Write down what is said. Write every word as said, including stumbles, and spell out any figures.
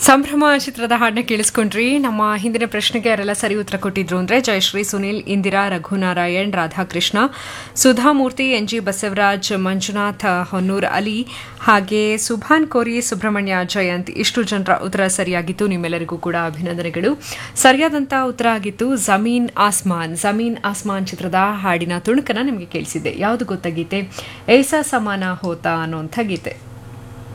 ಸಂಭ್ರಮ ಚಿತ್ರದ ಹಾಡನ್ನ ಕೇಳಿಸ್ಕೊಂಡ್ರಿ. ನಮ್ಮ ಹಿಂದಿನ ಪ್ರಶ್ನೆಗೆ ಯಾರೆಲ್ಲ ಸರಿ ಉತ್ತರ ಕೊಟ್ಟಿದ್ರು ಅಂದ್ರೆ ಜಯಶ್ರೀ, ಸುನಿಲ್, ಇಂದಿರಾ, ರಘುನಾರಾಯಣ್, ರಾಧಾಕೃಷ್ಣ, ಸುಧಾಮೂರ್ತಿ, ಎನ್ ಜಿ ಬಸವರಾಜ್, ಮಂಜುನಾಥ್, ಹೊನ್ನೂರ್ ಅಲಿ, ಹಾಗೆ ಸುಭಾನ್ ಕೋರಿ, ಸುಬ್ರಹ್ಮಣ್ಯ, ಜಯಂತ್. ಇಷ್ಟು ಜನರ ಉತ್ತರ ಸರಿಯಾಗಿತ್ತು. ನಿಮ್ಮೆಲ್ಲರಿಗೂ ಕೂಡ ಅಭಿನಂದನೆಗಳು. ಸರಿಯಾದಂಥ ಉತ್ತರ ಆಗಿತ್ತು ಜಮೀನ್ ಆಸ್ಮಾನ್. ಜಮೀನ್ ಆಸ್ಮಾನ್ ಚಿತ್ರದ ಹಾಡಿನ ತುಣುಕನ ನಿಮಗೆ ಕೇಳಿಸಿದ್ದೆ. ಯಾವುದು ಗೊತ್ತ ಗೀತೆ? ಏಸಾ ಸಮಾನ ಹೋತಾ ಅನ್ನುವಂಥ ಗೀತೆ.